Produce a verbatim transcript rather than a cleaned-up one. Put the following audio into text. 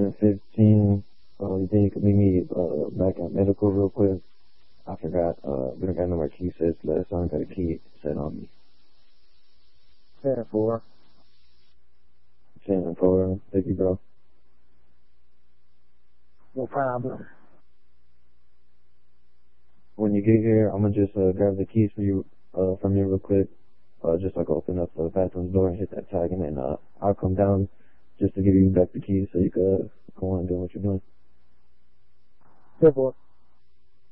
ten fifteen. Uh, you think you could meet me uh, back at medical real quick? I forgot. Uh, we don't got no more key sets left, so I don't got a key set on me. ten four. ten four. Thank you, bro. No problem. When you get here, I'm gonna just uh, grab the keys for you, uh, from you real quick. Uh, just like open up the bathroom door and hit that tag, and then uh, I'll come down just to give you back the keys so you could uh, go on and do what you're doing. ten four.